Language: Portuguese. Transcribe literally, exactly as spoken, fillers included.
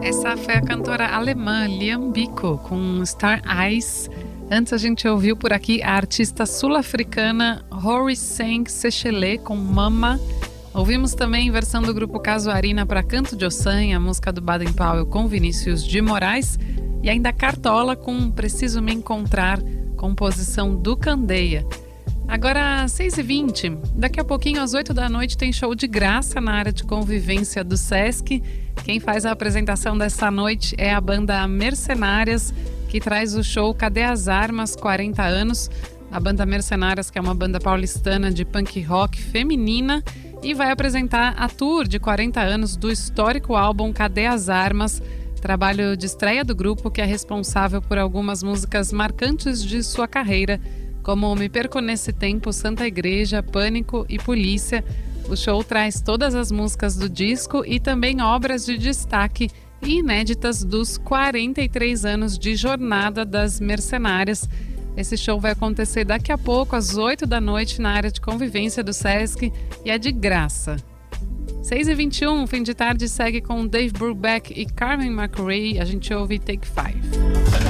Essa foi a cantora alemã Liam Biko com Star Eyes. Antes a gente ouviu por aqui a artista sul-africana Rory Sang Sechele com Mama. Ouvimos também a versão do grupo Casuarina para Canto de Ossanha, a música do Baden Powell com Vinícius de Moraes. E ainda Cartola com Preciso Me Encontrar, composição do Candeia. Agora, seis e vinte, daqui a pouquinho às oito da noite tem show de graça na área de convivência do Sesc. Quem faz a apresentação dessa noite é a banda Mercenárias, que traz o show Cadê as Armas? quarenta anos. A banda Mercenárias, que é uma banda paulistana de punk rock feminina, e vai apresentar a tour de quarenta anos do histórico álbum Cadê as Armas? Trabalho de estreia do grupo que é responsável por algumas músicas marcantes de sua carreira, como Me Perco Nesse Tempo, Santa Igreja, Pânico e Polícia. O show traz todas as músicas do disco e também obras de destaque e inéditas dos quarenta e três anos de jornada das Mercenárias. Esse show vai acontecer daqui a pouco, às oito da noite, na área de convivência do Sesc, e é de graça. seis e vinte e um, fim de tarde, segue com Dave Brubeck e Carmen McRae. A gente ouve Take Five.